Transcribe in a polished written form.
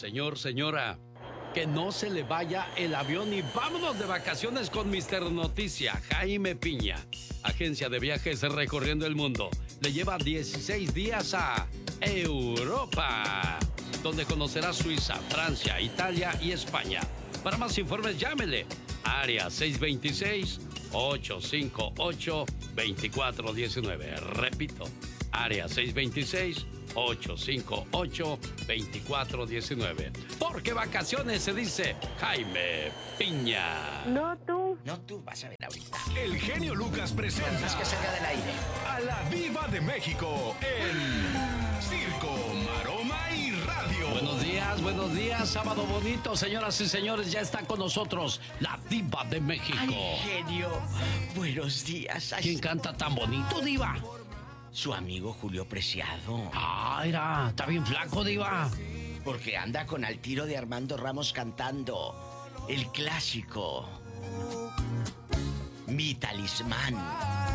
Señor, señora, que no se le vaya el avión y vámonos de vacaciones con Mr. Noticia, Jaime Piña. Agencia de viajes recorriendo el mundo. Le lleva 16 días a Europa, donde conocerá Suiza, Francia, Italia y España. Para más informes, llámele. Área 626-858-2419. Repito, área 626-858-2419. Porque vacaciones se dice Jaime Piña. No tú. No tú, vas a ver ahorita. El genio Lucas presenta Es que salga del aire. a la Diva de México en Circo, Maroma y Radio. Buenos días, sábado bonito, señoras y señores, ya está con nosotros la Diva de México. Ay, genio, buenos días. Ay, ¿Quién canta tan bonito, Diva? su amigo Julio Preciado. Está bien flaco, Diva. Porque anda con Al Tiro de Armando Ramos cantando el clásico Mi Talismán.